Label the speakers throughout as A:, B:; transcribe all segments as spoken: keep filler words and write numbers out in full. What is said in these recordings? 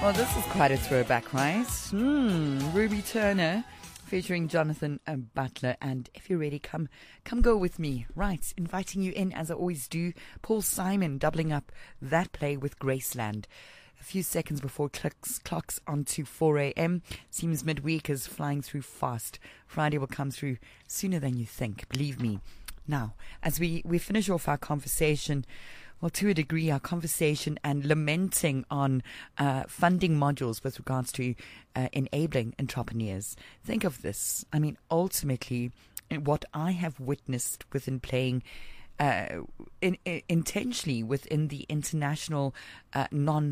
A: Well, this is quite a throwback, right? Hmm, Ruby Turner featuring Jonathan and Butler. And if you're ready, come come go with me. Right, inviting you in as I always do. Paul Simon doubling up that play with Graceland. A few seconds before clocks, clocks onto four a.m. Seems midweek is flying through fast. Friday will come through sooner than you think, believe me. Now, as we, we finish off our conversation, well, to a degree, our conversation and lamenting on uh, funding modules with regards to uh, enabling entrepreneurs. Think of this. I mean, ultimately, what I have witnessed within playing uh, in, in, intentionally within the international uh,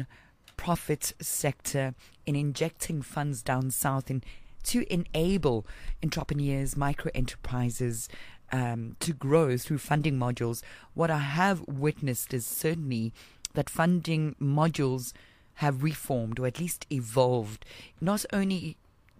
A: non-profit sector in injecting funds down south in, to enable entrepreneurs, micro-enterprises, Um, to grow through funding modules. What I have witnessed is certainly that funding modules have reformed or at least evolved, not only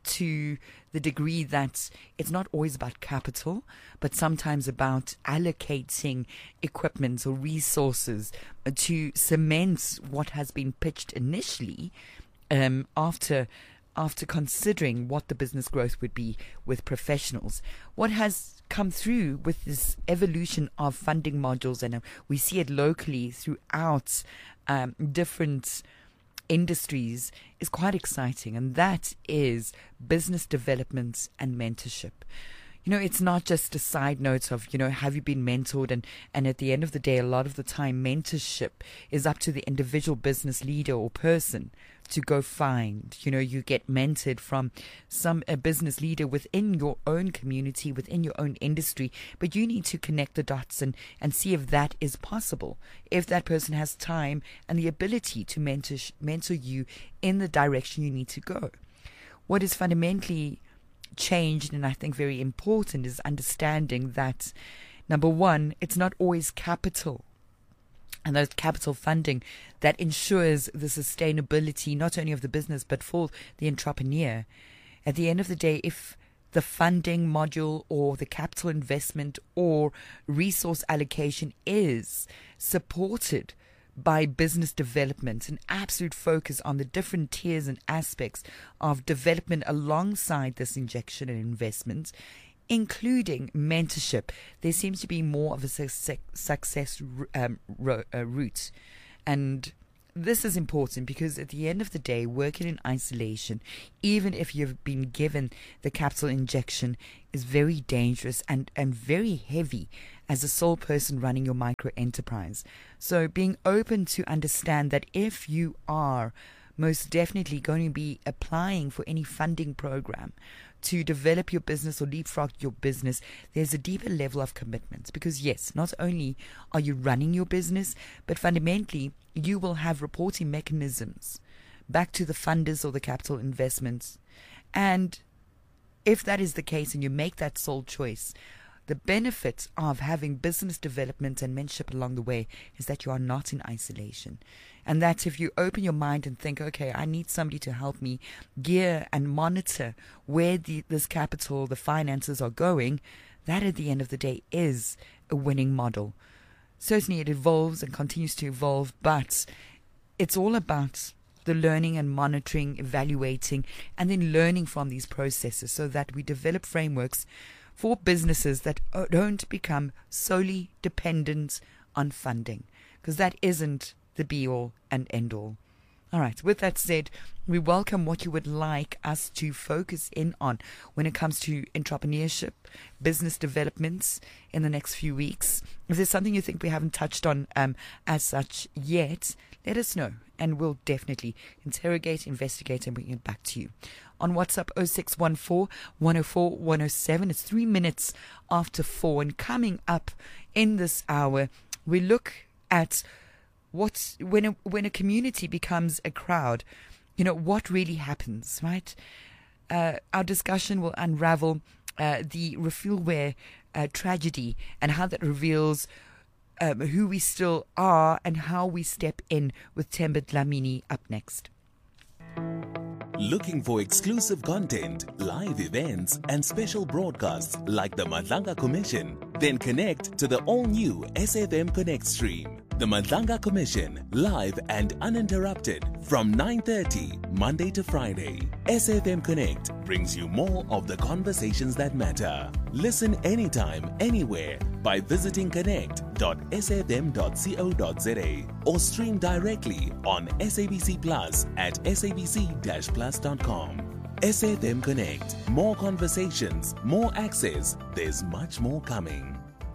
A: to the degree that it's not always about capital, but sometimes about allocating equipment or resources to cement what has been pitched initially um, after after considering what the business growth would be with professionals. What has come through with this evolution of funding modules, and uh, we see it locally throughout um, different industries, is quite exciting, and that is business development and mentorship. You know, it's not just a side note of, you know, have you been mentored? And, and at the end of the day, a lot of the time, mentorship is up to the individual business leader or person to go find. You know, you get mentored from some a business leader within your own community, within your own industry, but you need to connect the dots and, and see if that is possible, if that person has time and the ability to mentor, mentor you in the direction you need to go. What is fundamentally changed, and I think very important, is understanding that, number one, it's not always capital and those capital funding that ensures the sustainability not only of the business but for the entrepreneur. At the end of the day, if the funding module or the capital investment or resource allocation is supported by business development, an absolute focus on the different tiers and aspects of development alongside this injection and investment, including mentorship, there seems to be more of a success, success um, ro- uh, route. And this is important because at the end of the day, working in isolation, even if you've been given the capital injection, is very dangerous and, and very heavy as a sole person running your micro enterprise. So being open to understand that if you are most definitely going to be applying for any funding program to develop your business or leapfrog your business, there's a deeper level of commitment. Because yes, not only are you running your business, but fundamentally you will have reporting mechanisms back to the funders or the capital investments. And if that is the case and you make that sole choice, the benefit of having business development and mentorship along the way is that you are not in isolation. And that if you open your mind and think, okay, I need somebody to help me gear and monitor where the, this capital, the finances are going, that at the end of the day is a winning model. Certainly it evolves and continues to evolve, but it's all about the learning and monitoring, evaluating, and then learning from these processes so that we develop frameworks for businesses that don't become solely dependent on funding, because that isn't the be-all and end-all. All right, with that said, we welcome what you would like us to focus in on when it comes to entrepreneurship, business developments in the next few weeks. If there's something you think we haven't touched on um, as such yet, let us know, and we'll definitely interrogate, investigate, and bring it back to you. On WhatsApp, oh six one four, one oh four, one oh seven. It's three minutes after four, and coming up in this hour, we look at what's when a, when a community becomes a crowd, you know, what really happens, right? Uh, our discussion will unravel uh, the Refuelware uh, tragedy and how that reveals um, who we still are and how we step in with Themba Dlamini up next.
B: Looking for exclusive content, live events, and special broadcasts like the Madlanga Commission? Then connect to the all-new S F M Connect stream. The Madlanga Commission, live and uninterrupted from nine thirty Monday to Friday. S A F M Connect brings you more of the conversations that matter. Listen anytime, anywhere by visiting connect dot s a f m dot co dot z a or stream directly on S A B C Plus at s a b c dash plus dot com. S A F M Connect. More conversations, more access. There's much more coming.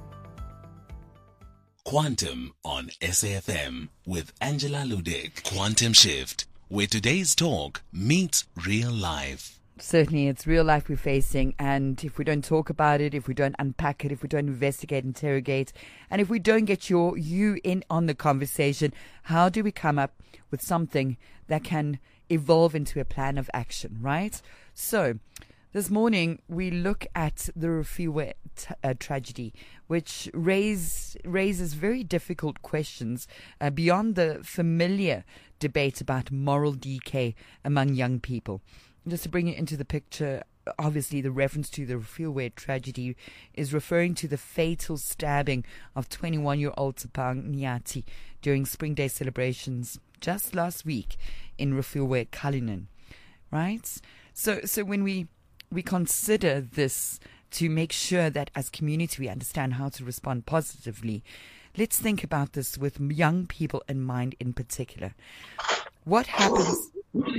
B: Quantum on S A F M with Angela Ludick. Quantum Shift, where today's talk meets real life.
A: Certainly, it's real life we're facing, and if we don't talk about it, if we don't unpack it, if we don't investigate, interrogate, and if we don't get your you in on the conversation, how do we come up with something that can evolve into a plan of action, right? So, this morning we look at the Refiwe t- uh, tragedy, which raise, raises very difficult questions uh, beyond the familiar debate about moral decay among young people. Just to bring it into the picture, obviously the reference to the Refiwe tragedy is referring to the fatal stabbing of twenty-one-year-old Tsipang Nyati during Spring Day celebrations just last week in Refiwe, Cullinan, right? So, so when we we consider this to make sure that as community we understand how to respond positively, let's think about this with young people in mind in particular. What happens?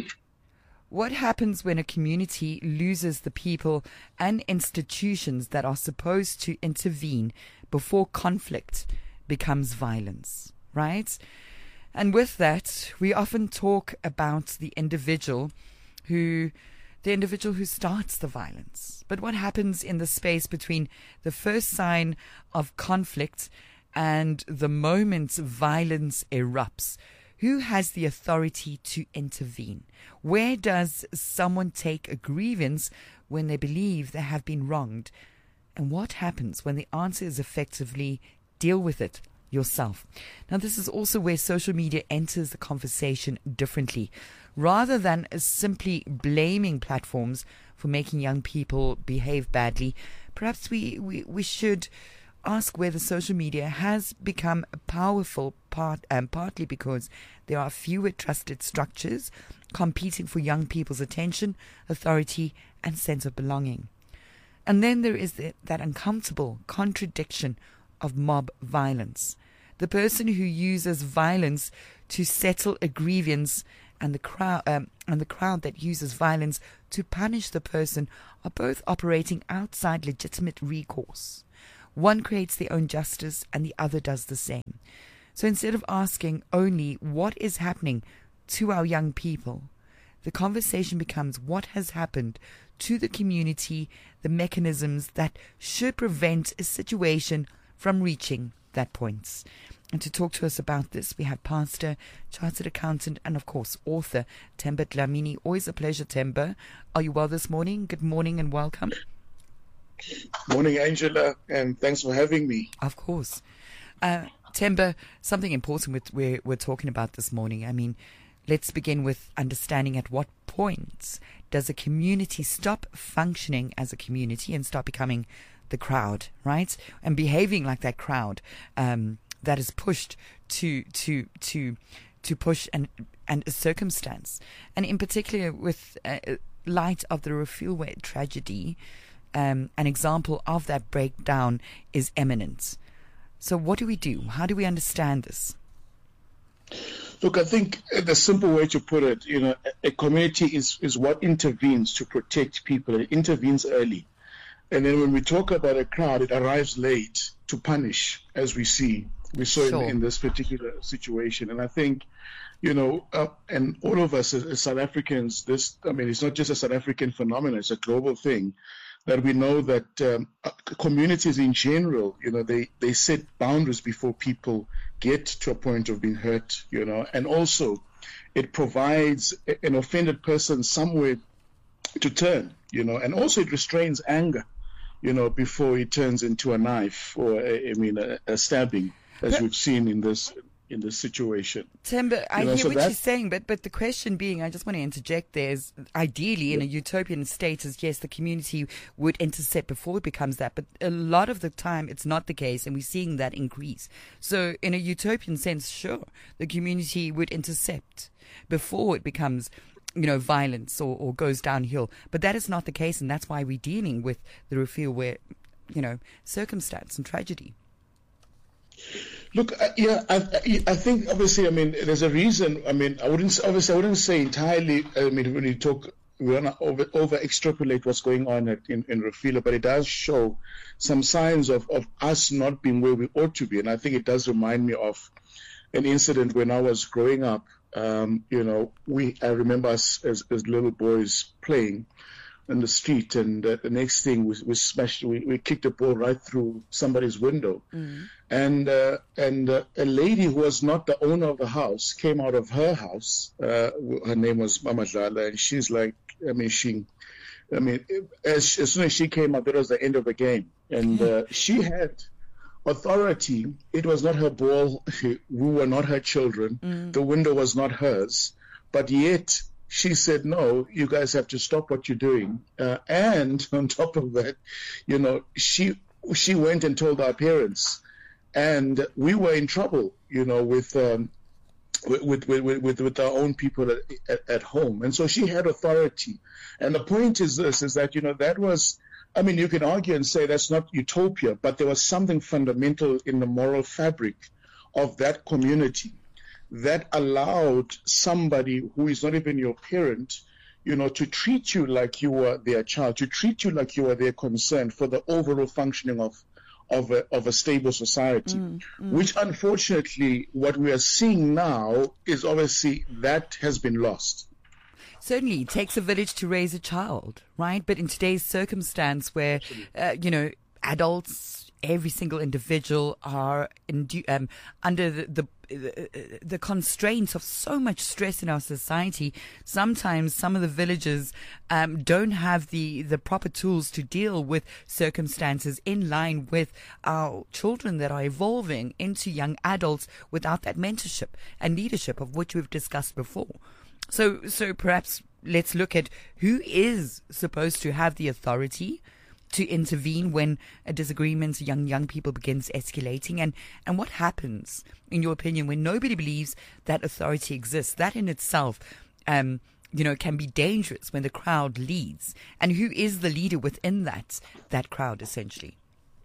A: What happens when a community loses the people and institutions that are supposed to intervene before conflict becomes violence, right? And with that, we often talk about the individual who, the individual who starts the violence. But what happens in the space between the first sign of conflict and the moment violence erupts? Who has the authority to intervene? Where does someone take a grievance when they believe they have been wronged? And what happens when the answer is effectively deal with it yourself? Now, this is also where social media enters the conversation differently. Rather than simply blaming platforms for making young people behave badly, perhaps we, we, we should ask whether social media has become a powerful part, um, partly because there are fewer trusted structures competing for young people's attention, authority, and sense of belonging. And then there is the, that uncomfortable contradiction of mob violence. The person who uses violence to settle a grievance and the crowd um, and the crowd that uses violence to punish the person are both operating outside legitimate recourse. One creates their own justice and the other does the same. So instead of asking only what is happening to our young people, the conversation becomes what has happened to the community, the mechanisms that should prevent a situation from reaching that point. And to talk to us about this, we have pastor, chartered accountant, and of course author Themba Dlamini. Always a pleasure, Themba. Are you well this morning? Good morning and welcome.
C: Morning, Angela, and thanks for having me.
A: Of course. Uh, Themba, something important with, we're, we're talking about this morning. I mean, let's begin with understanding at what point does a community stop functioning as a community and start becoming the crowd, right? And behaving like that crowd um, that is pushed to to to to push and and a circumstance. And in particular, with uh, light of the Refiwe tragedy, Um, an example of that breakdown is imminent. So what do we do? How do we understand this?
C: Look, I think the simple way to put it, you know, a community is, is what intervenes to protect people. It intervenes early. And then when we talk about a crowd, it arrives late to punish, as we see. We saw sure. in, in this particular situation. And I think, you know, uh, and all of us as, as South Africans, this, I mean, it's not just a South African phenomenon, it's a global thing. That we know that um, communities in general, you know, they, they set boundaries before people get to a point of being hurt, you know, and also it provides an offended person somewhere to turn, you know, and also it restrains anger, you know, before it turns into a knife or, I mean, a, a stabbing, as but, we've seen in this in this situation.
A: Tim, but I
C: You know,
A: hear
C: so
A: what
C: that-
A: you're saying, but, but the question being, I just want to interject there, is ideally in a utopian state is, yes, the community would intercept before it becomes that, but a lot of the time it's not the case, and we're seeing that increase. So in a utopian sense, sure, the community would intercept before it becomes, you know, violence or, or goes downhill. But that is not the case, and that's why we're dealing with the reveal where, you know, circumstance and tragedy.
C: Look, uh, yeah, I, I I think obviously, I mean, there's a reason. I mean, I wouldn't obviously I wouldn't say entirely. I mean, when you talk, we want to over, over extrapolate what's going on at, in in Refila, but it does show some signs of of us not being where we ought to be, and I think it does remind me of an incident when I was growing up. Um, you know, we I remember us as as little boys playing in the street, and uh, the next thing we, we smashed, we, we kicked a ball right through somebody's window.
A: Mm-hmm.
C: And uh, and uh, a lady who was not the owner of the house came out of her house. Uh, her name was Mama Dlala, and she's like, I mean, she, I mean, as, as soon as she came out, that was the end of the game. And uh, she had authority. It was not her ball. We were not her children. Mm. The window was not hers. But yet she said, no, you guys have to stop what you're doing. Uh, and on top of that, you know, she she went and told our parents. And we were in trouble, you know, with um, with, with, with, with, with our own people at, at, at home. And so she had authority. And the point is this, is that, you know, that was, I mean, you can argue and say that's not utopia, but there was something fundamental in the moral fabric of that community that allowed somebody who is not even your parent, you know, to treat you like you were their child, to treat you like you were their concern for the overall functioning of of a, of a stable society, mm, mm. which unfortunately what we are seeing now is obviously that has been lost.
A: Certainly, it takes a village to raise a child, right? But in today's circumstance where, uh, you know, adults, every single individual are in, um, under the, the the constraints of so much stress in our society, sometimes some of the villages um, don't have the, the proper tools to deal with circumstances in line with our children that are evolving into young adults without that mentorship and leadership of which we've discussed before. So, so perhaps let's look at who is supposed to have the authority to intervene when a disagreement young young people begins escalating, and, and what happens, in your opinion, when nobody believes that authority exists. That in itself, um, you know, can be dangerous when the crowd leads. And who is the leader within that that crowd, essentially?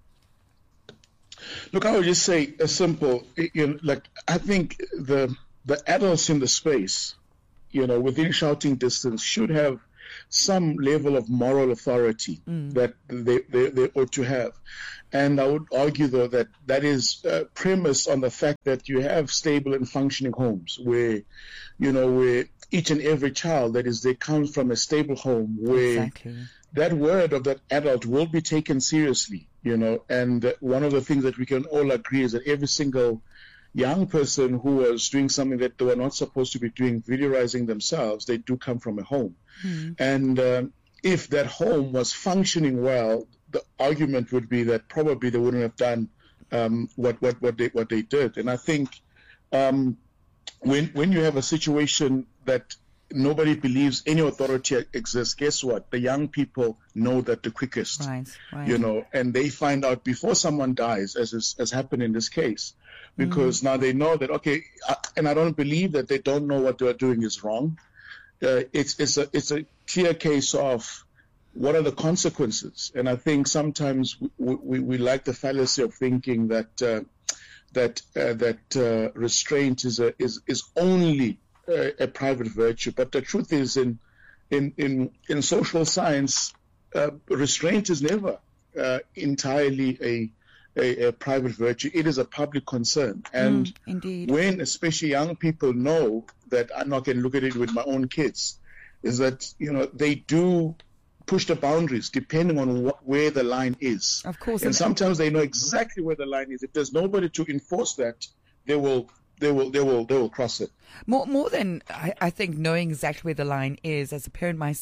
C: Look, I would just say a simple, you know, like I think the the adults in the space, you know, within shouting distance, should have some level of moral authority mm. that they, they, they ought to have. And I would argue, though, that that is uh, premised on the fact that you have stable and functioning homes where, you know, where each and every child, that is, they come from a stable home where
A: exactly.
C: that word of that adult will be taken seriously, you know. And uh, one of the things that we can all agree is that every single young person who was doing something that they were not supposed to be doing, videoizing themselves, they do come from a home. Mm. And um, if that home was functioning well, the argument would be that probably they wouldn't have done um, what, what, what, they, what they did. And I think um, when, when you have a situation that nobody believes any authority exists, guess what? The young people know that the quickest,
A: right, right.
C: you know, and they find out before someone dies, as is, as happened in this case. Because mm. now they know that, okay, and I don't believe that they don't know what they're doing is wrong. Uh, it's it's a it's a clear case of what are the consequences. And I think sometimes we, we, we like the fallacy of thinking that uh, that uh, that uh, restraint is a is is only a, a private virtue. But the truth is, in in in in social science, uh, restraint is never uh, entirely a A, a private virtue. It is a public concern. And
A: mm, indeed.
C: When especially young people know that, I'm not going to look at it with my own kids, is that, you know, they do push the boundaries depending on what, where the line is.
A: Of course.
C: And,
A: and
C: sometimes they know exactly where the line is. If there's nobody to enforce that, they will They will, they will, they will cross it.
A: More, more than I, I think knowing exactly where the line is. As a parent myself,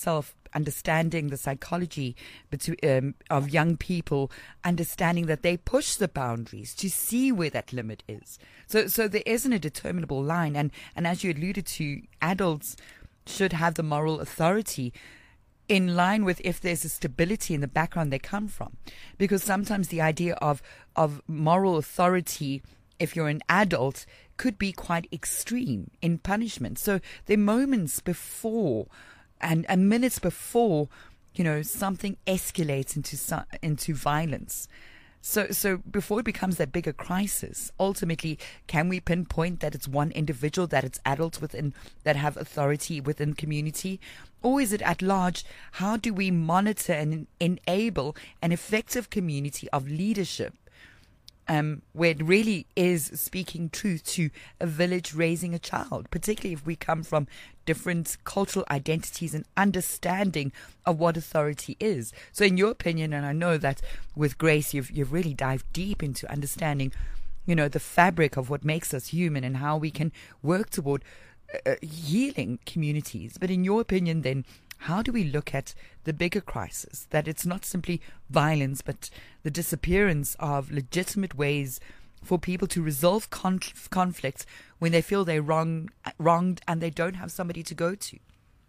A: understanding the psychology between, um, of young people, understanding that they push the boundaries to see where that limit is. So, so there isn't a determinable line. And, and as you alluded to, adults should have the moral authority in line with if there's a stability in the background they come from. Because sometimes the idea of, of moral authority, if you're an adult, could be quite extreme in punishment. So there are moments before and, and minutes before, you know, something escalates into into violence. So so before it becomes that bigger crisis, ultimately, can we pinpoint that it's one individual, that it's adults within that have authority within community? Or is it at large? How do we monitor and enable an effective community of leadership Um, where it really is speaking truth to a village raising a child, particularly if we come from different cultural identities and understanding of what authority is. So in your opinion, and I know that with Grace, you've, you've really dived deep into understanding, you know, the fabric of what makes us human and how we can work toward uh, healing communities. But in your opinion, then, how do we look at the bigger crisis, that it's not simply violence, but the disappearance of legitimate ways for people to resolve conf- conflicts when they feel they're wrong, wronged and they don't have somebody to go to?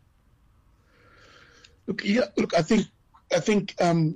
C: Look, yeah, look, I think, I think, um,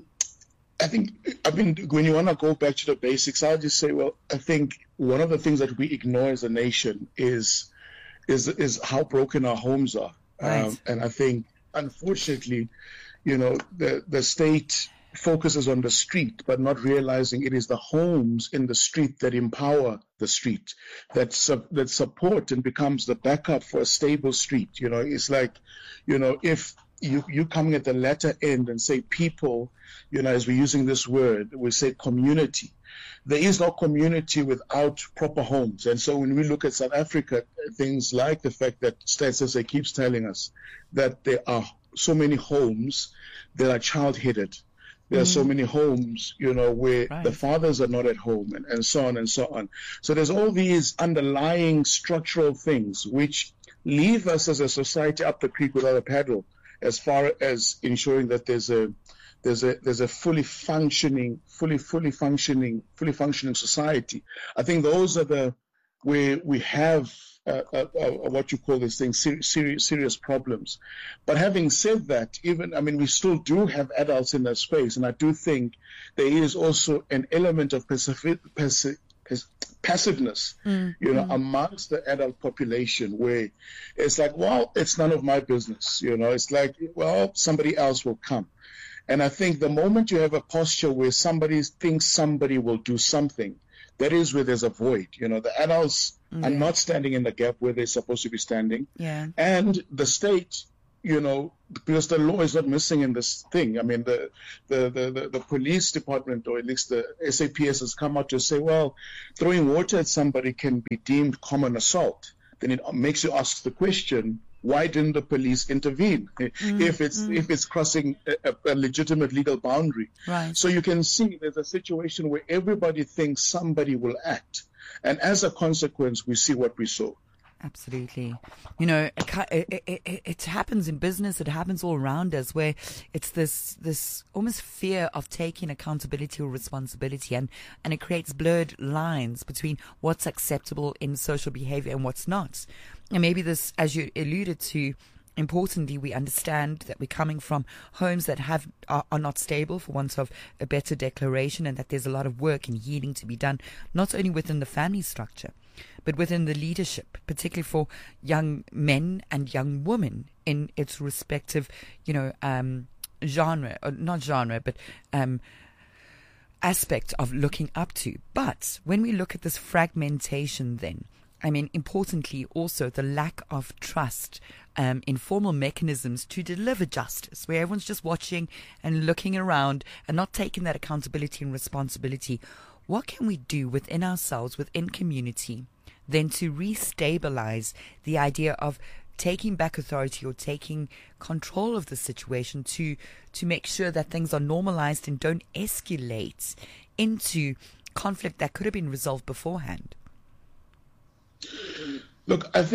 C: I think, I mean, when you want to go back to the basics, I'll just say, well, I think one of the things that we ignore as a nation is, is, is how broken our homes are.
A: Right.
C: Um, and I think, unfortunately, you know, the, the state focuses on the street, but not realizing it is the homes in the street that empower the street, that su- that support and becomes the backup for a stable street. You know, it's like, you know, if you, you coming at the latter end and say people, you know, as we're using this word, we say community. There is no community without proper homes. And so when we look at South Africa, things like the fact that Stats S A keeps telling us that there are so many homes that are child-headed. There are mm. so many homes, you know, where right. the fathers are not at home and, and so on and so on. So there's all these underlying structural things which leave us as a society up the creek without a paddle as far as ensuring that there's a There's a there's a fully functioning, fully fully functioning, fully functioning society. I think those are the where we have uh, uh, uh, what you call these things ser- serious serious problems. But having said that, even I mean we still do have adults in that space, and I do think there is also an element of passive, passive, passiveness, mm, you know, mm. amongst the adult population where it's like, well, it's none of my business. You know, it's like, well, somebody else will come. And I think the moment you have a posture where somebody thinks somebody will do something, that is where there's a void. You know, the adults yeah. are not standing in the gap where they're supposed to be standing.
A: Yeah.
C: And the state, you know, because the law is not missing in this thing. I mean, the the, the, the, the police department, or at least the S A P S, has come out to say, well, throwing water at somebody can be deemed common assault. Then it makes you ask the question, why didn't the police intervene mm, if it's mm. if it's crossing a, a legitimate legal boundary?
A: Right.
C: So you can see there's a situation where everybody thinks somebody will act, and as a consequence, we see what we saw.
A: Absolutely. You know, it, it, it, it happens in business. It happens all around us, where it's this this almost fear of taking accountability or responsibility, and, and it creates blurred lines between what's acceptable in social behavior and what's not. And maybe this, as you alluded to, importantly, we understand that we're coming from homes that have are, are not stable, for want of a better declaration, and that there's a lot of work and healing to be done, not only within the family structure, but within the leadership, particularly for young men and young women in its respective, you know, um, genre, or not genre, but um, aspect of looking up to. But when we look at this fragmentation, then, I mean, importantly, also the lack of trust um, in formal mechanisms to deliver justice, where everyone's just watching and looking around and not taking that accountability and responsibility. What can we do within ourselves, within community, then to restabilize the idea of taking back authority or taking control of the situation to to make sure that things are normalized and don't escalate into conflict that could have been resolved beforehand?
C: Look, I think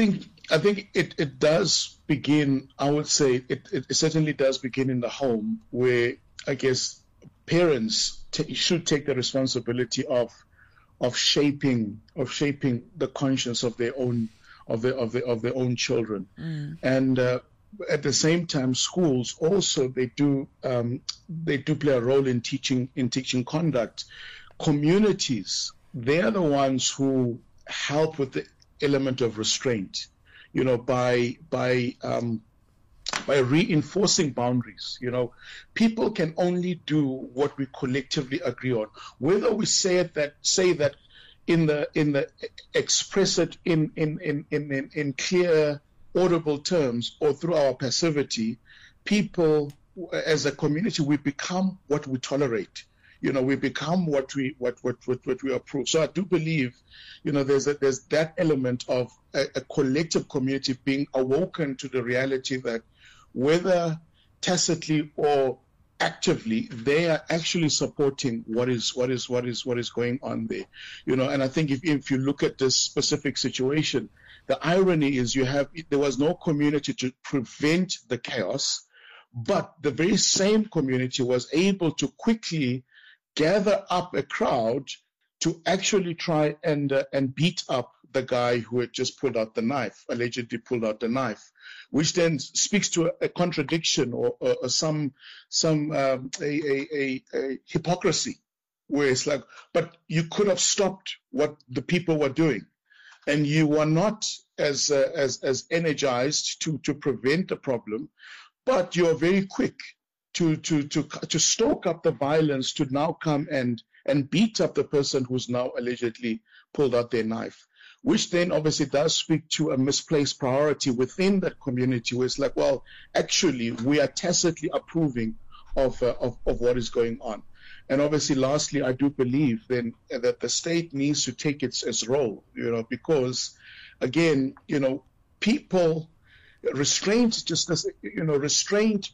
C: I think it, it does begin, I would say, it, it certainly does begin in the home, where I guess parents t- should take the responsibility of of shaping of shaping the conscience of their own of their of their of their own children, mm. and uh, at the same time, schools also they do um, they do play a role in teaching in teaching conduct. Communities, they are the ones who help with the element of restraint, you know, by by um, by reinforcing boundaries. You know, people can only do what we collectively agree on. Whether we say it that say that in the in the express it in in in in, in, in clear, audible terms, or through our passivity, people as a community, we become what we tolerate. You know, we become what we what what what, what we approve. So I do believe, you know, there's a, there's that element of a, a collective community being awoken to the reality that whether tacitly or actively, they are actually supporting what is what is what is what is going on there. You know, and I think if if you look at this specific situation, the irony is you have there was no community to prevent the chaos, but the very same community was able to quickly gather up a crowd to actually try and uh, and beat up the guy who had just pulled out the knife, allegedly pulled out the knife, which then speaks to a, a contradiction or, or, or some some um, a, a, a, a hypocrisy, where it's like, but you could have stopped what the people were doing, and you were not as uh, as as energized to to prevent the problem, but you are very quick to to to to stoke up the violence, to now come and and beat up the person who's now allegedly pulled out their knife, which then obviously does speak to a misplaced priority within that community, where it's like, well, actually, we are tacitly approving of uh, of, of what is going on. And obviously, lastly, I do believe then that the state needs to take its, its role, you know, because, again, you know, people, restraint, just as, you know, restraint,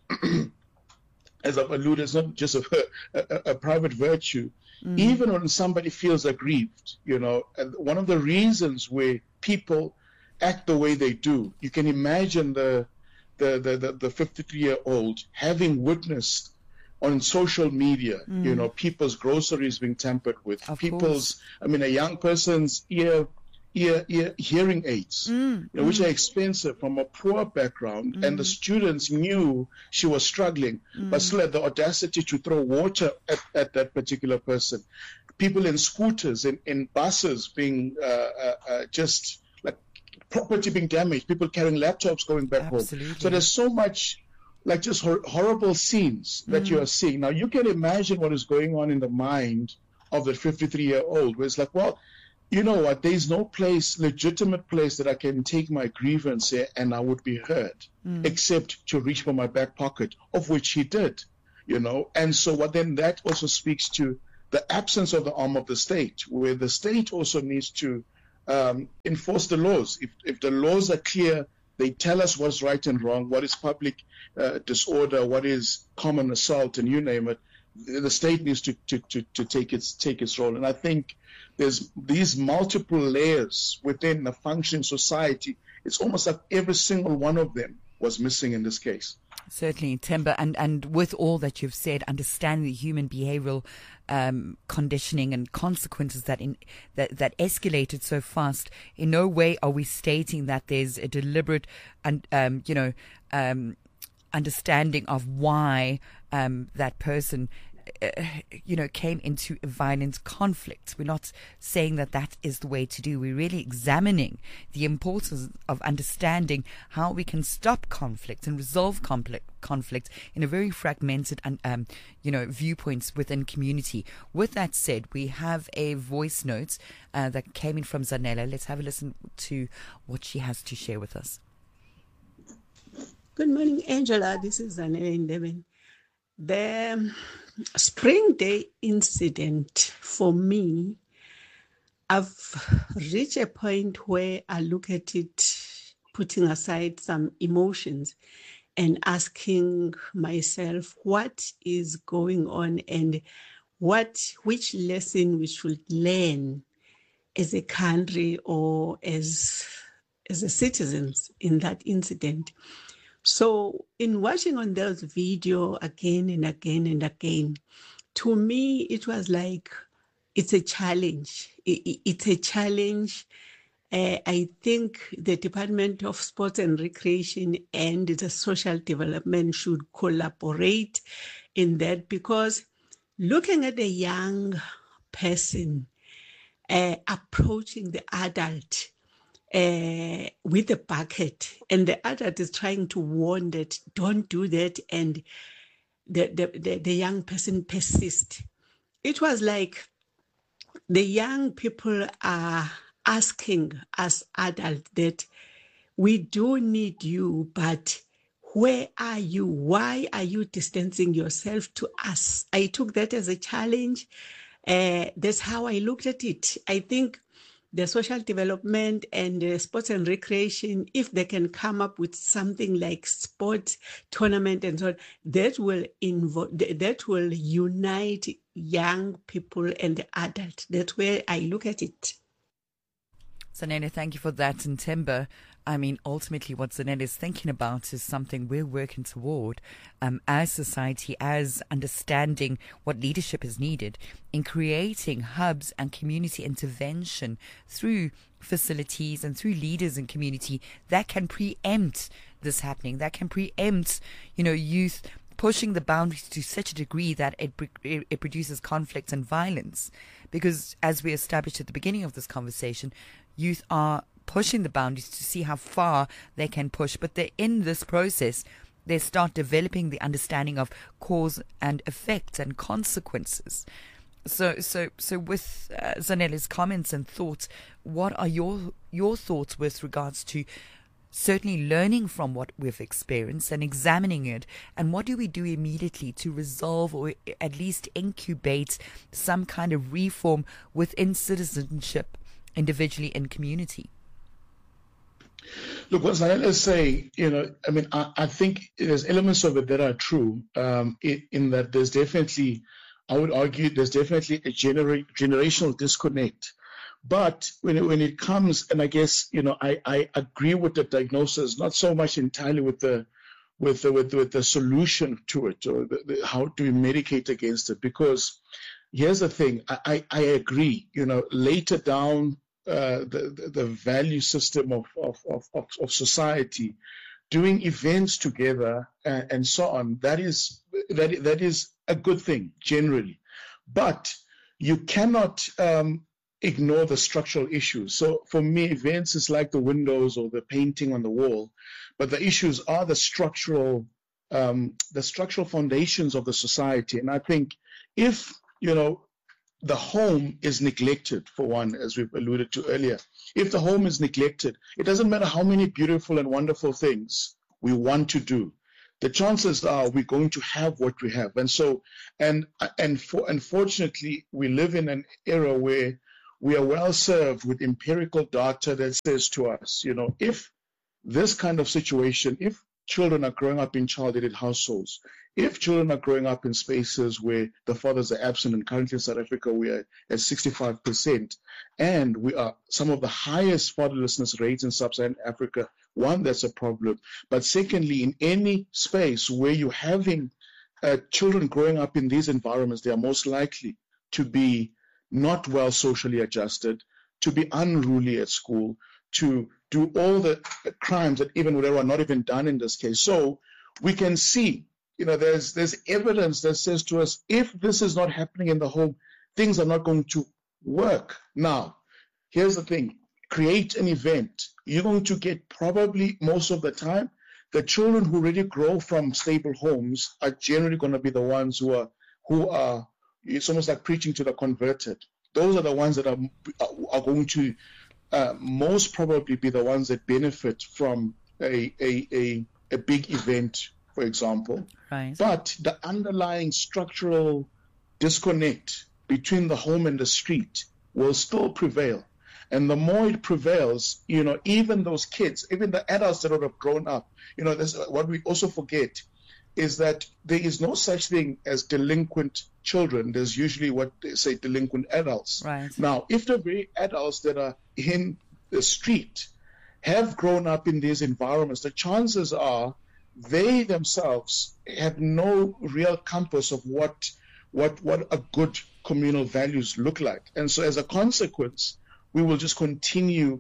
C: as I've alluded, is not just a, a, a private virtue. Mm. Even when somebody feels aggrieved, you know, and one of the reasons where people act the way they do, you can imagine the the the, the fifty-three-year-old having witnessed on social media, mm. you know, people's groceries being tampered with, of people's, course. I mean, a young person's ear, ear, ear hearing aids, mm. you know, mm. which are expensive, from a poor background, mm. and the students knew she was struggling, mm. but still had the audacity to throw water at, at that particular person. People in scooters, in, in buses being uh, uh, uh, just like property being damaged, people carrying laptops going back Absolutely. home. So there's so much, like just hor- horrible scenes that mm. you are seeing. Now you can imagine what is going on in the mind of the fifty-three-year-old, where it's like, well, you know what, there's no place, legitimate place that I can take my grievance here and I would be heard, mm. except to reach for my back pocket, of which he did, you know. And so what then that also speaks to the absence of the arm of the state, where the state also needs to um, enforce the laws. If, if the laws are clear, they tell us what's right and wrong, what is public uh, disorder, what is common assault, and you name it. The state needs to, to, to, to take its take its role. And I think there's these multiple layers within a functioning society. It's almost like every single one of them was missing in this case.
A: Certainly, Themba, and, and with all that you've said, understanding the human behavioral um, conditioning and consequences that in, that that escalated so fast, in no way are we stating that there's a deliberate and um, you know um, understanding of why um, that person Uh, you know, came into a violent conflict. We're not saying that that is the way to do. We're really examining the importance of understanding how we can stop conflict and resolve conflict, conflict in a very fragmented and, um, you know, viewpoints within community. With that said, we have a voice note uh, that came in from Zanella. Let's have a listen to what she has to share with us.
D: Good morning, Angela. This is Zanella in Devon. The Spring Day incident, for me, I've reached a point where I look at it, putting aside some emotions and asking myself what is going on and what, which lesson we should learn as a country or as as a citizens in that incident. So in watching on those video again and again and again, to me, it was like, it's a challenge. It's a challenge. Uh, I think the Department of Sports and Recreation and the Social Development should collaborate in that, because looking at a young person uh, approaching the adult uh, with a bucket, and the adult is trying to warn that, don't do that, and the, the, the, the young person persists. It was like the young people are asking us adults that we do need you, but where are you? Why are you distancing yourself to us? I took that as a challenge. Uh, that's how I looked at it. I think the social development and uh, sports and recreation, if they can come up with something like sports tournament and so on, that will involve, that will unite young people and adults. That's where I look at it.
A: Zanele, thank you for that. And Themba, I mean, ultimately what Zanele is thinking about is something we're working toward um, as society, as understanding what leadership is needed in creating hubs and community intervention through facilities and through leaders in community that can preempt this happening, that can preempt, you know, youth pushing the boundaries to such a degree that it, it produces conflict and violence. Because as we established at the beginning of this conversation, youth are pushing the boundaries to see how far they can push. But they're in this process, they start developing the understanding of cause and effect and consequences. So, so, so with uh, Zanele's comments and thoughts, what are your your thoughts with regards to certainly learning from what we've experienced and examining it, and what do we do immediately to resolve or at least incubate some kind of reform within citizenship, individually and community?
C: Look, what Zanele is saying, you know, I mean, I, I think there's elements of it that are true, um, in, in that there's definitely, I would argue, there's definitely a genera- generational disconnect. But when it, when it comes, and I guess, you know, I, I agree with the diagnosis, not so much entirely with the with the, with, with the solution to it, or the, the, how do we medicate against it? Because here's the thing, I, I, I agree, you know, later down uh, the, the, the value system of, of, of, of society, doing events together and, and so on, that is, that, that is a good thing generally. But you cannot um, ignore the structural issues. So for me, events is like the windows or the painting on the wall, but the issues are the structural, um, the structural foundations of the society. And I think if, you know, the home is neglected, for one, as we've alluded to earlier, if the home is neglected, it doesn't matter how many beautiful and wonderful things we want to do. The chances are we're going to have what we have. And so, and, and for, unfortunately, we live in an era where we are well served with empirical data that says to us, you know, if this kind of situation, if children are growing up in child-aided households, if children are growing up in spaces where the fathers are absent, and currently in South Africa we are at sixty-five percent, and we are some of the highest fatherlessness rates in sub-Saharan Africa, one, that's a problem. But secondly, in any space where you're having uh, children growing up in these environments, they are most likely to be not well socially adjusted, to be unruly at school, to do all the crimes that even whatever are not even done in this case. So we can see, you know, there's there's evidence that says to us, if this is not happening in the home, things are not going to work. Now, here's the thing, create an event. You're going to get probably most of the time, the children who really grow from stable homes are generally going to be the ones who are, who are, it's almost like preaching to the converted. Those are the ones that are, are going to uh, most probably be the ones that benefit from a, a, a, a big event, for example.
A: Right.
C: But the underlying structural disconnect between the home and the street will still prevail. And the more it prevails, you know, even those kids, even the adults that have grown up, you know, this, what we also forget is that there is no such thing as delinquent children. There's usually what they say delinquent adults.
A: Right.
C: Now, if the very adults that are in the street have grown up in these environments, the chances are they themselves have no real compass of what what what a good communal values look like. And so as a consequence, we will just continue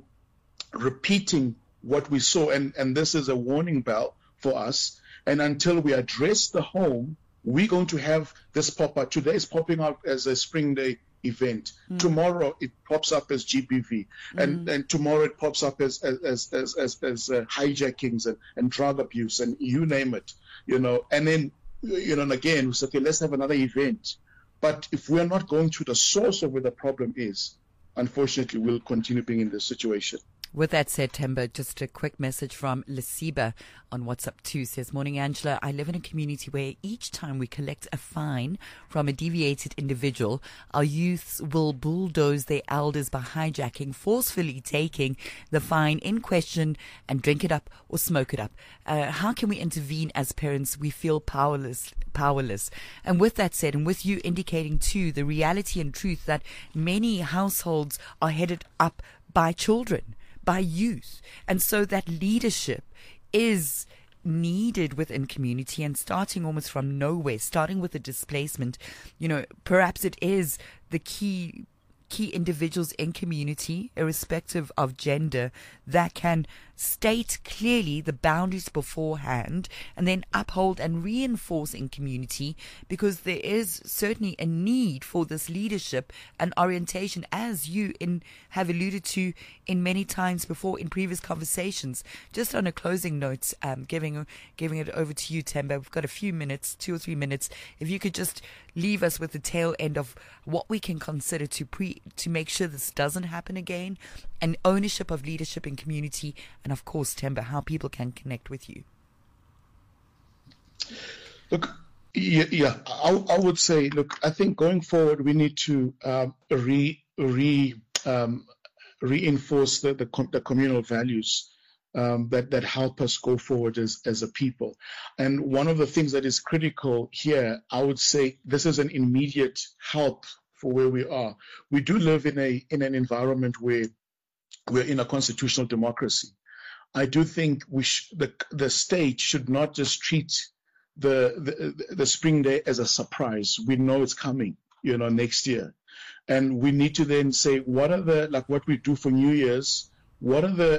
C: repeating what we saw. And, and this is a warning bell for us. And until we address the home, we're going to have this pop up. Today is popping up as a Spring Day event. Mm. Tomorrow it pops up as G B V, mm. and and tomorrow it pops up as as as as, as uh, hijackings and, and drug abuse and you name it, you know. And then you know, and again we say, okay, let's have another event. But if we are not going to the source of where the problem is, unfortunately, we'll continue being in this situation.
A: With that said, Themba, just a quick message from Lesiba on WhatsApp two says, "Morning, Angela. I live in a community where each time we collect a fine from a deviated individual, our youths will bulldoze their elders by hijacking, forcefully taking the fine in question and drink it up or smoke it up. Uh, how can we intervene as parents? We feel powerless." powerless. And with that said, and with you indicating too the reality and truth that many households are headed up by children, by youth. And so that leadership is needed within community, and starting almost from nowhere, starting with the displacement, you know, perhaps it is the key key individuals in community, irrespective of gender, that can state clearly the boundaries beforehand and then uphold and reinforce in community, because there is certainly a need for this leadership and orientation, as you in have alluded to in many times before in previous conversations. Just on a closing note, um, giving giving it over to you, Themba. We've got a few minutes, two or three minutes. If you could just leave us with the tail end of what we can consider to pre to make sure this doesn't happen again, and ownership of leadership in community, and of course, Themba, how people can connect with you.
C: Look, yeah, yeah I, I would say, look, I think going forward we need to um, re re um, reinforce the, the the communal values um, that that help us go forward as as a people. And one of the things that is critical here, I would say, this is an immediate help for where we are. We do live in a in an environment where we're in a constitutional democracy. I do think we sh- the the state should not just treat the, the the Spring Day as a surprise. We know it's coming, you know, next year, and we need to then say, what are the like what we do for New Year's? What are the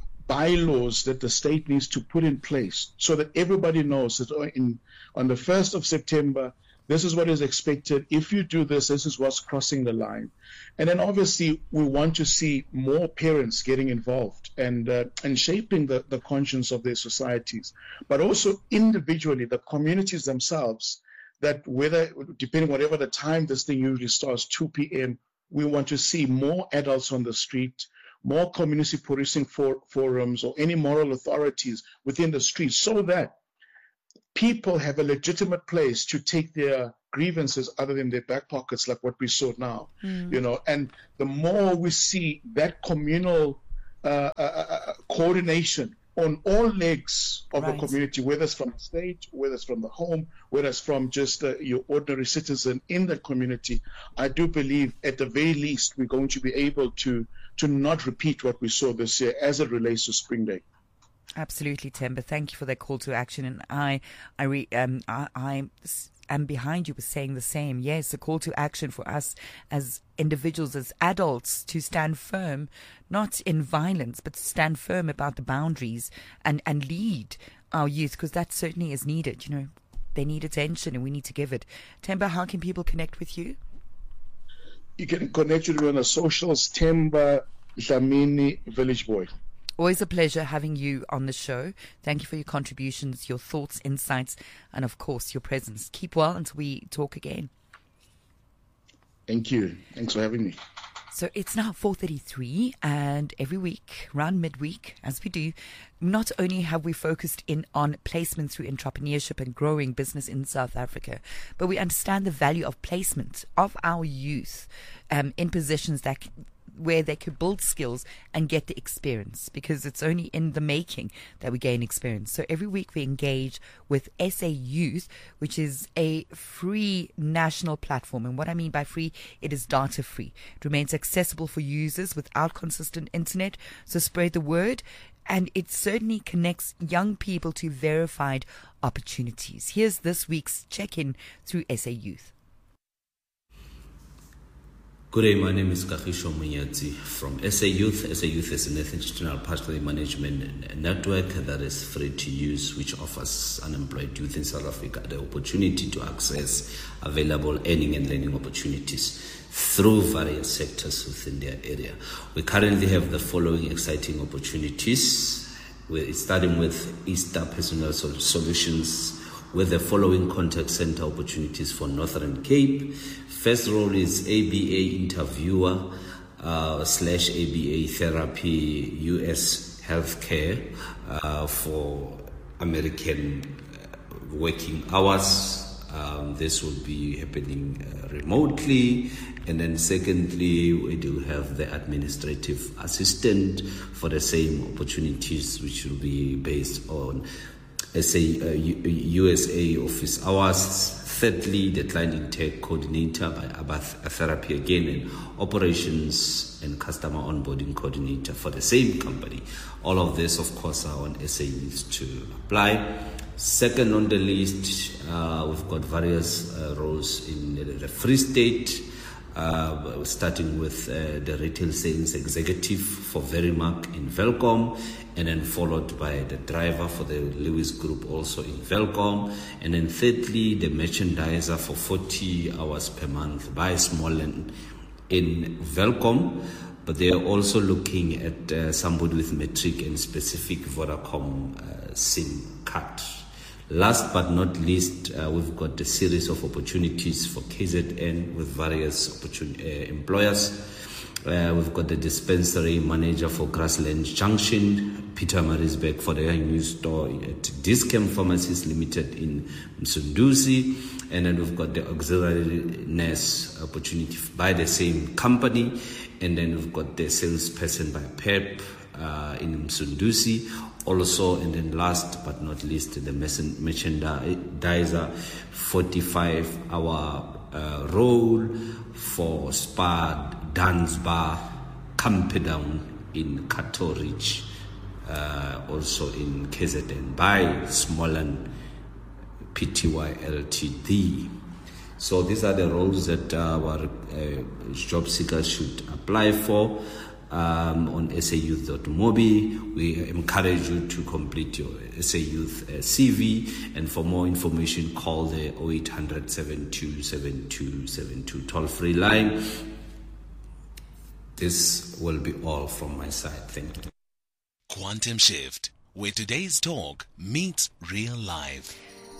C: bylaws that the state needs to put in place so that everybody knows that in on the first of September, this is what is expected. If you do this, this is what's crossing the line. And then obviously we want to see more parents getting involved and uh, and shaping the, the conscience of their societies. But also individually, the communities themselves, that whether, depending whatever the time this thing usually starts, two p.m., we want to see more adults on the street, more community policing for, forums or any moral authorities within the streets, so that people have a legitimate place to take their grievances other than their back pockets, like what we saw now, mm. you know. And the more we see that communal uh, uh, uh, coordination on all legs of right. the community, whether it's from the state, whether it's from the home, whether it's from just uh, your ordinary citizen in that community, I do believe at the very least we're going to be able to to not repeat what we saw this year as it relates to Spring Day.
A: Absolutely, Themba. Thank you for that call to action, and I, I, re, um, I, I am behind you with saying the same. Yes, a call to action for us as individuals, as adults, to stand firm, not in violence, but stand firm about the boundaries and and lead our youth, because that certainly is needed. You know, they need attention, and we need to give it. Themba, how can people connect with you?
C: You can connect with me on the socials. Themba Dlamini, Village Boy.
A: Always a pleasure having you on the show. Thank you for your contributions, your thoughts, insights, and of course, your presence. Keep well until we talk again.
C: Thank you. Thanks for having me.
A: So it's now four thirty-three, and every week, around midweek, as we do, not only have we focused in on placement through entrepreneurship and growing business in South Africa, but we understand the value of placement of our youth um, in positions that where they could build skills and get the experience, because it's only in the making that we gain experience. So every week we engage with S A Youth, which is a free national platform. And what I mean by free, it is data free. It remains accessible for users without consistent internet. So spread the word and it certainly connects young people to verified opportunities. Here's this week's check-in through S A Youth.
E: Good day, my name is Kagisho Munyati from S A Youth. S A Youth is an international pathway management network that is free to use, which offers unemployed youth in South Africa the opportunity to access available earning and learning opportunities through various sectors within their area. We currently have the following exciting opportunities. We're starting with Easter Personal Solutions with the following contact center opportunities for Northern Cape. First role is A B A interviewer uh, slash A B A therapy U S healthcare uh, for American working hours. Um, this will be happening uh, remotely. And then secondly, we do have the administrative assistant for the same opportunities, which will be based on S A, uh, U S A office hours. Thirdly, the client intake coordinator by Abath Therapy again, and operations and customer onboarding coordinator for the same company. All of this, of course, are on S A Youth to apply. Second on the list, uh, we've got various uh, roles in the Free State, uh, starting with uh, the retail sales executive for Verimark in Velcom, and then followed by the driver for the Lewis Group also in Velcom, and then thirdly the merchandiser for forty hours per month by Smollen in Velcom. But they are also looking at uh, somebody with matric and specific Vodacom uh, SIM card. Last but not least, uh, we've got a series of opportunities for K Z N with various opportun- uh, employers. Uh, we've got the dispensary manager for Grassland Junction, Peter Marisbeck for the young new store at Discam Pharmacies Limited in Msunduzi, and then we've got the auxiliary nurse opportunity by the same company, and then we've got the salesperson by P E P uh, in Msunduzi also, and then last but not least, the merchandiser forty-five hour uh, role for Spa Dance Bar Camperdown in Cato Ridge, uh, also in K Z N by Smollen P T Y L T D. So these are the roles that our uh, job seekers should apply for. Um, on S A youth dot mobi. We encourage you to complete your S A Youth uh, C V, and for more information call the oh eight hundred, seven two seven two seven two toll-free line. This will be all from my side. Thank you.
B: Quantum Shift, where today's talk meets real life.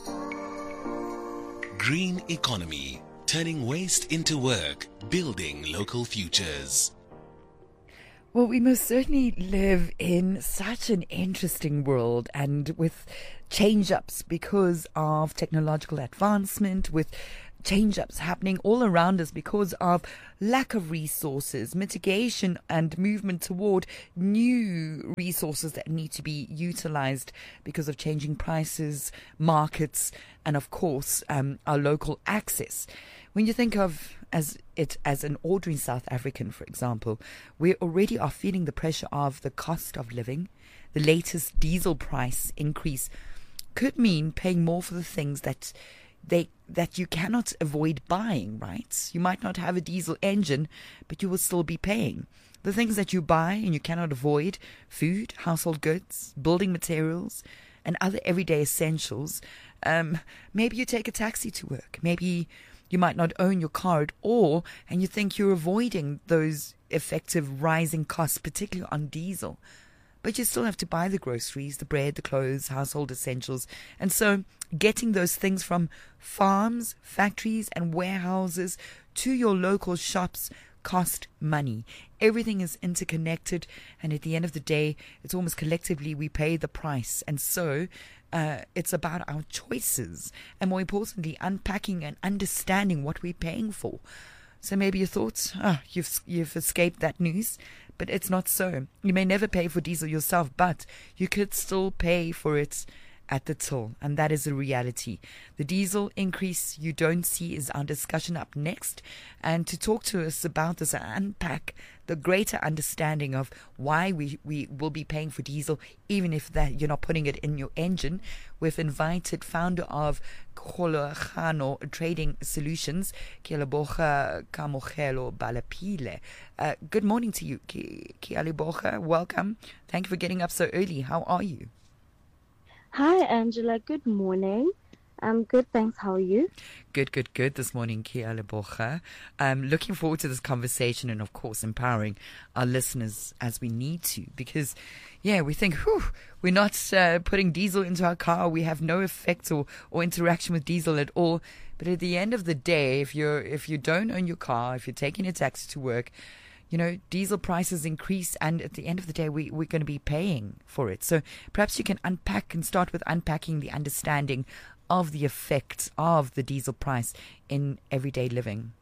B: Green economy, turning waste into work, building local futures.
A: Well, we most certainly live in such an interesting world, and with change-ups because of technological advancement, with change-ups happening all around us because of lack of resources, mitigation and movement toward new resources that need to be utilized because of changing prices, markets, and of course, um, our local access. When you think of as it as an ordinary South African, for example, we already are feeling the pressure of the cost of living. The latest diesel price increase could mean paying more for the things that they that you cannot avoid buying, right? You might not have a diesel engine, but you will still be paying. The things that you buy and you cannot avoid, food, household goods, building materials, and other everyday essentials. Um, maybe you take a taxi to work. Maybe you might not own your car at all, and you think you're avoiding those effective rising costs, particularly on diesel. But you still have to buy the groceries, the bread, the clothes, household essentials. And so getting those things from farms, factories, and warehouses to your local shops cost money. Everything is interconnected, and at the end of the day, it's almost collectively we pay the price. And so uh, it's about our choices, and more importantly, unpacking and understanding what we're paying for. So maybe you thought, oh, you've you've escaped that news, but it's not so. You may never pay for diesel yourself, but you could still pay for it at the till, and that is a reality. The diesel increase you don't see is our discussion up next. And to talk to us about this and unpack the greater understanding of why we, we will be paying for diesel, even if that you're not putting it in your engine, we've invited founder of Kgolagano Trading Solutions, Kealeboga Kamogelo Balapile. Uh, good morning to you, Kealeboga. Welcome. Thank you for getting up so early. How are you?
F: Hi, Angela. Good morning. I'm good, thanks. How are you?
A: Good, good, good this morning, Kealeboga. Um, looking forward to this conversation and, of course, empowering our listeners as we need to. Because, yeah, we think, whew, we're not uh, putting diesel into our car. We have no effect or, or interaction with diesel at all. But at the end of the day, if you're if you don't own your car, if you're taking a taxi to work, you know, diesel prices increase, and at the end of the day, we, we're going to be paying for it. So perhaps you can unpack and start with unpacking the understanding of the effects of the diesel price in everyday living.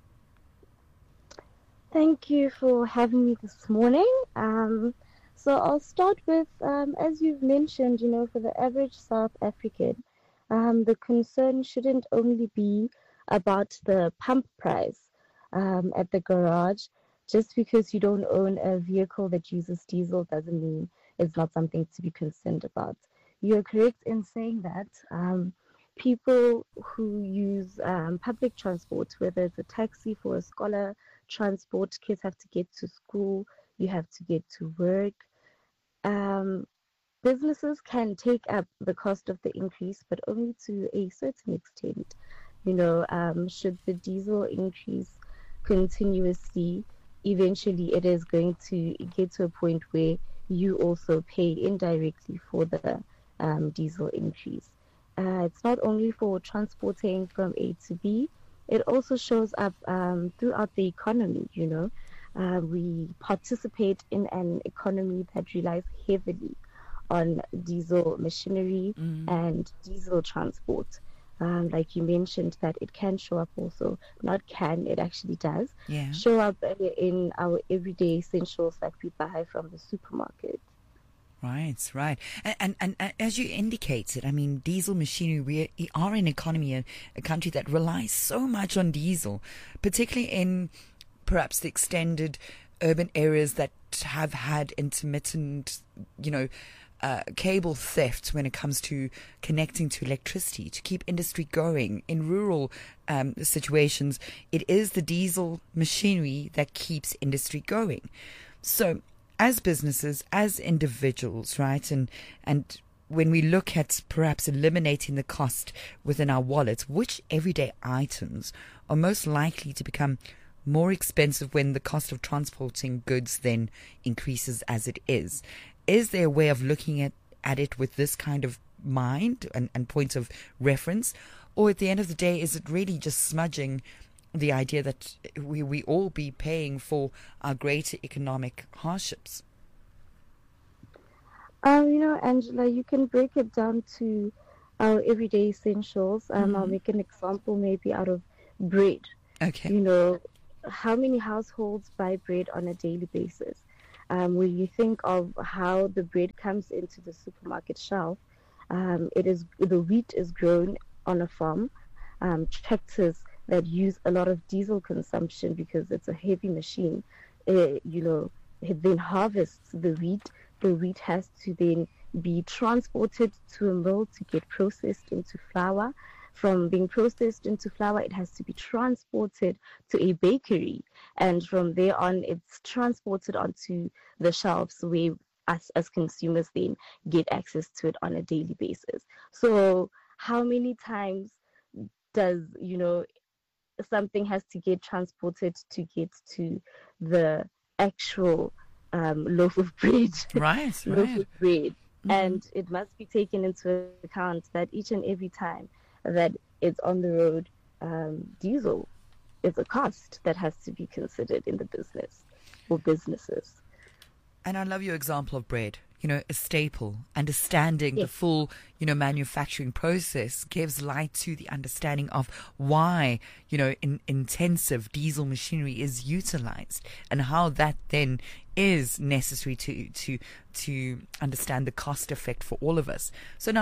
F: Thank you for having me this morning. Um, so I'll start with, um, as you've mentioned, you know, for the average South African, um, the concern shouldn't only be about the pump price um, at the garage. Just because you don't own a vehicle that uses diesel doesn't mean it's not something to be concerned about. You're correct in saying that um, people who use um, public transport, whether it's a taxi for a scholar transport, kids have to get to school, you have to get to work. Um, businesses can take up the cost of the increase, but only to a certain extent. You know, um, should the diesel increase continuously, eventually it is going to get to a point where you also pay indirectly for the um, diesel increase. Uh, it's not only for transporting from A to B, it also shows up um, throughout the economy, you know. Uh, we participate in an economy that relies heavily on diesel machinery mm. and diesel transport. Um, like you mentioned, that it can show up also, not can, it actually does,
A: yeah.
F: show up in our everyday essentials that we buy from the supermarket.
A: Right, right. And, and, and, and as you indicated, I mean, diesel machinery, we are an economy, a, a country that relies so much on diesel, particularly in perhaps the extended urban areas that have had intermittent, you know, Uh, cable theft when it comes to connecting to electricity to keep industry going. In rural um, situations, it is the diesel machinery that keeps industry going. So as businesses, as individuals, right, and and when we look at perhaps eliminating the cost within our wallets, which everyday items are most likely to become more expensive when the cost of transporting goods then increases as it is? Is there a way of looking at, at it with this kind of mind and, and points of reference? Or at the end of the day, is it really just smudging the idea that we, we all be paying for our greater economic hardships?
F: Um, you know, Angela, you can break it down to our everyday essentials. Um, mm-hmm. I'll make an example maybe out of bread.
A: Okay.
F: You know, how many households buy bread on a daily basis? Um, when you think of how the bread comes into the supermarket shelf, um, it is the wheat is grown on a farm. Um, tractors that use a lot of diesel consumption because it's a heavy machine, uh, you know, it then harvests the wheat. The wheat has to then be transported to a mill to get processed into flour. From being processed into flour, it has to be transported to a bakery. And from there on, it's transported onto the shelves where us as consumers then get access to it on a daily basis. So how many times does, you know, something has to get transported to get to the actual um, loaf of bread?
A: Right,
F: loaf
A: right.
F: of bread.
A: Mm-hmm.
F: And it must be taken into account that each and every time that it's on the road, um, diesel is a cost that has to be considered in the business or businesses.
A: And I love your example of bread. You know, a staple. Understanding
F: yes.
A: the full, you know, manufacturing process gives light to the understanding of why, you know, in, intensive diesel machinery is utilized and how that then is necessary to to to understand the cost effect for all of us. So now,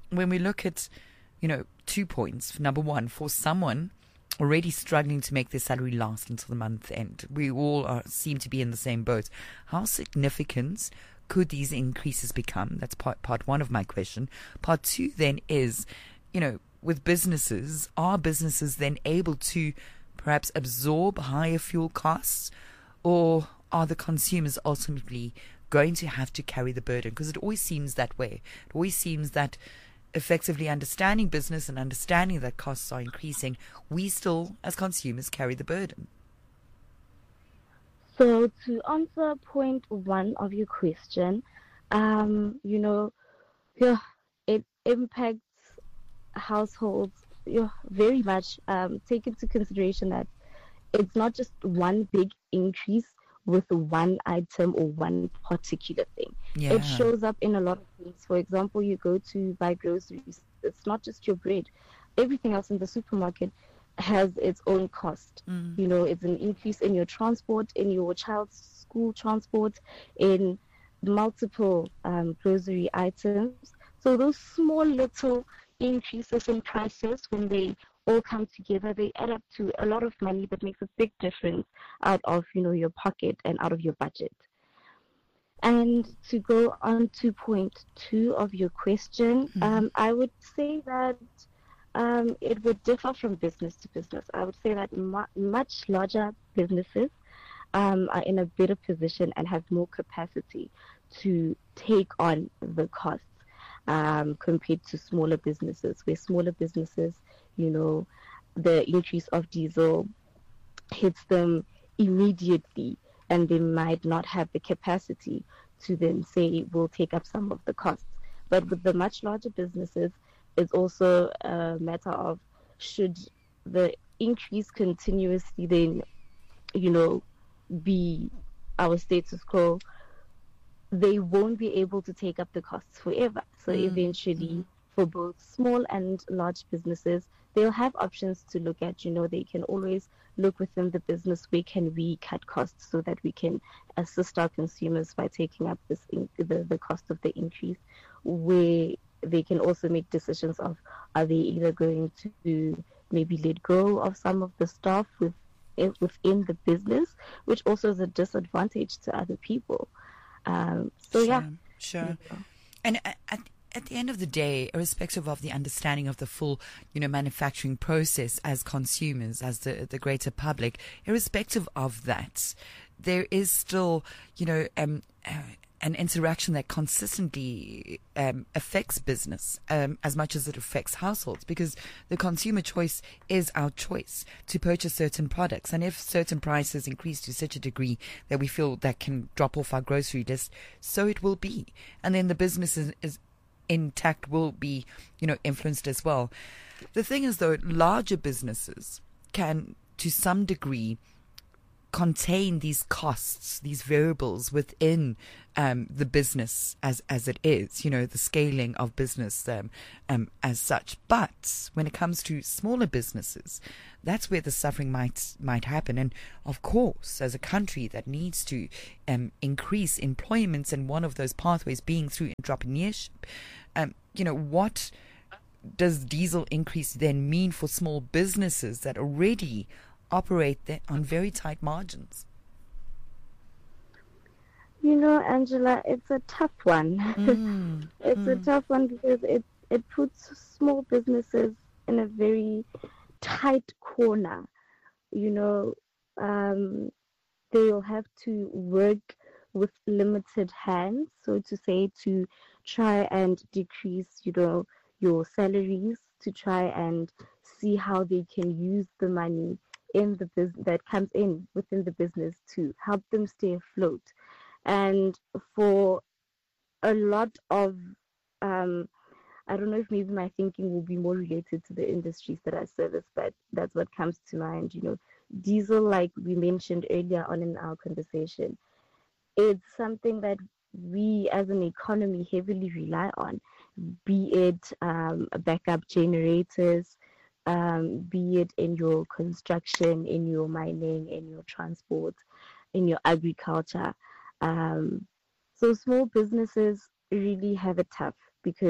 A: when we look at, you know, two points. Number one, for someone already struggling to make their salary last until the month end, we all are, seem to be in the same boat. How significant could these increases become? That's part, part one of my question. Part two then is, you know, with businesses, are businesses then able to perhaps absorb higher fuel costs, or are the consumers ultimately going to have to carry the burden? Because it always seems that way. It always seems that effectively understanding business and understanding that costs are increasing, we still, as consumers, carry the burden.
F: So to answer point one of your question, um, you know, yeah, it impacts households yeah, very much. Um, take into consideration that it's not just one big increase with one item or one particular thing.
A: Yeah.
F: It shows up in a lot of things. For example, you go to buy groceries. It's not just your bread. Everything else in the supermarket has its own cost. Mm. You know, it's an increase in your transport, in your child's school transport, in multiple um, grocery items. So those small little increases in prices, when they all come together, they add up to a lot of money that makes a big difference out of, you know, your pocket and out of your budget. And to go on to point two of your question, mm-hmm. um, I would say that um, it would differ from business to business. I would say that mu- much larger businesses um, are in a better position and have more capacity to take on the costs um, compared to smaller businesses, where smaller businesses, you know, the increase of diesel hits them immediately, and they might not have the capacity to then say, we'll take up some of the costs. But with the much larger businesses, it's also a matter of, should the increase continuously then, you know, be our status quo, they won't be able to take up the costs forever. So mm. eventually, for both small and large businesses, they'll have options to look at. You know, they can always look within the business, where can we cut costs so that we can assist our consumers by taking up this in, the, the cost of the increase, where they can also make decisions of, are they either going to maybe let go of some of the staff with, within the business, which also is a disadvantage to other people. Um, so
A: sure,
F: yeah.
A: Sure. Yeah. And at, at the end of the day, irrespective of the understanding of the full, you know, manufacturing process as consumers, as the, the greater public, irrespective of that, there is still, you know, um, uh, an interaction that consistently um, affects business um, as much as it affects households, because the consumer choice is our choice to purchase certain products. And if certain prices increase to such a degree that we feel that can drop off our grocery list, so it will be. And then the business is, is intact will be, you know, influenced as well. The thing is, though, larger businesses can, to some degree, contain these costs, these variables within um, the business as as it is, you know, the scaling of business um, um, as such. But when it comes to smaller businesses, that's where the suffering might might happen. And of course, as a country that needs to um, increase employment, and one of those pathways being through entrepreneurship, um, you know, what does diesel increase then mean for small businesses that already operate on very tight margins?
F: You know, Angela, it's a tough one.
A: Mm,
F: it's
A: mm.
F: a tough one because it, it puts small businesses in a very tight corner. You know, um, they'll have to work with limited hands, so to say, to try and decrease, you know, your salaries, to try and see how they can use the money in the business that comes in within the business to help them stay afloat. And for a lot of um I don't know if maybe my thinking will be more related to the industries that I service, but that's what comes to mind. You know, diesel, like we mentioned earlier on in our conversation, it's something that we as an economy heavily rely on, be it um, backup generators, Um, be it in your construction, in your mining, in your transport, in your agriculture. Um, so small businesses really have it tough because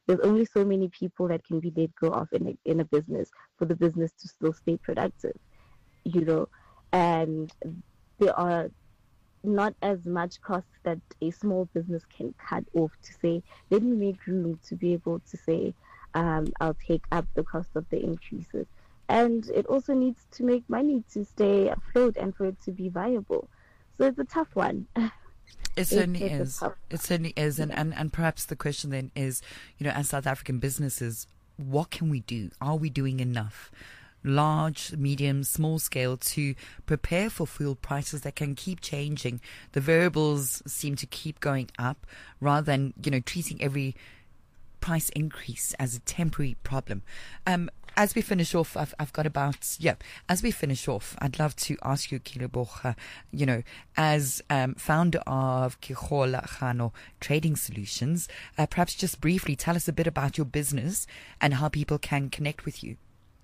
F: there's only so many people that can be let go of in a, in a business for the business to still stay productive, you know, and there are not as much costs that a small business can cut off to say, let me make room to be able to say, um, I'll take up the cost of the increases. And it also needs to make money to stay afloat and for it to be viable. So it's a tough one.
A: It certainly is. It certainly is. And, and, and perhaps the question then is, you know, as South African businesses, what can we do? Are we doing enough? Large, medium, small scale to prepare for fuel prices that can keep changing. The variables seem to keep going up rather than, you know, treating every price increase as a temporary problem. Um, as we finish off, I've, I've got about, yeah, as we finish off, I'd love to ask you, Keleboga, you know, as um, founder of Kgolagano Trading Solutions, uh, perhaps just briefly tell us a bit about your business and how people can connect with you.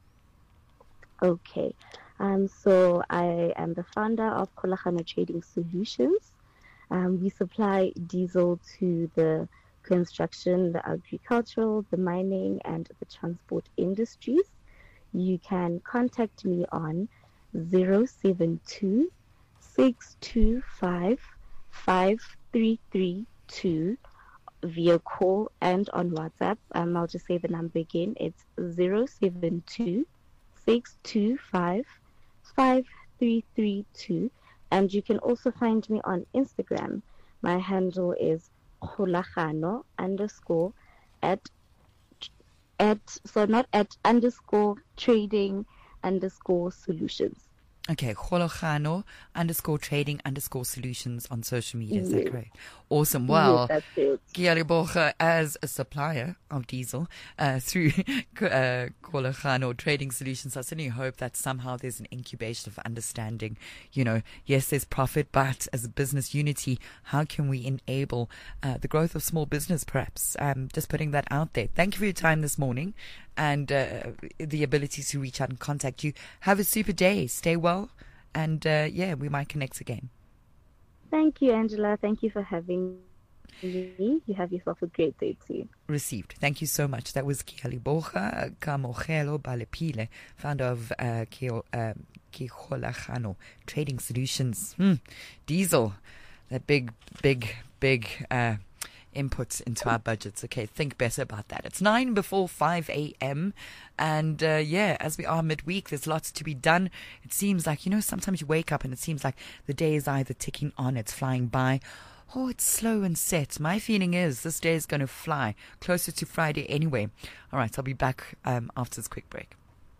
F: Okay, um, so I am the founder of Kgolagano Trading Solutions. Um, we supply diesel to the construction, the agricultural, the mining, and the transport industries. You can contact me on zero seven two, six two five, five three three two via call and on WhatsApp. Um, I'll just say the number again. It's zero seven two, six two five, five three three two. And you can also find me on Instagram. My handle is Kgolagano underscore at at so not at underscore trading underscore solutions.
A: Okay, Kgolagano underscore trading underscore solutions on social media. Is that
F: Yes.
A: correct? Awesome. Well,
F: Yes, that's it.
A: Keleboga, as a supplier of diesel uh, through uh, Kgolagano Trading Solutions, I certainly hope that somehow there's an incubation of understanding. You know, yes, there's profit, but as a business unity, how can we enable uh, the growth of small business, perhaps? Um, just putting that out there. Thank you for your time this morning and uh, the ability to reach out and contact you. Have a super day. Stay well. And uh, yeah, we might connect again.
F: Thank you, Angela. Thank you for having me. You have yourself a great day too.
A: Received. Thank you so much. That was Keleboga Kamogelo Balepile, founder of uh, Kgolagano Trading Solutions. Hmm. Diesel, that big, big, big uh, inputs into our budgets. Okay, think better about that. It's nine before five a.m. And uh, yeah, as we are midweek, there's lots to be done. It seems like, you know, sometimes you wake up and it seems like the day is either ticking on, it's flying by, or it's slow and set. My feeling is this day is going to fly closer to Friday anyway. All right, I'll be back um, after this quick break.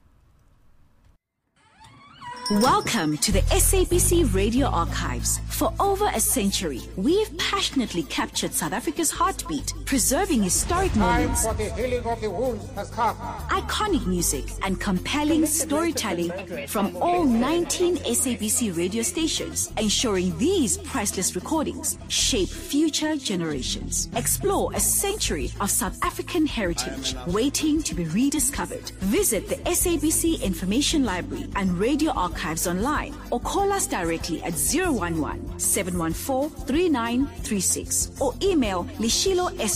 G: Welcome to the S A B C Radio Archives. For over a century, we've passionately captured South Africa's heartbeat, preserving historic moments,
H: Time for the healing of the wounds has come.
G: iconic music, and compelling storytelling from all nineteen S A B C radio stations, ensuring these priceless recordings shape future generations. Explore a century of South African heritage waiting to be rediscovered. Visit the S A B C Information Library and Radio Archives online or call us directly at zero one one, seven one four, three nine three six or email lishilo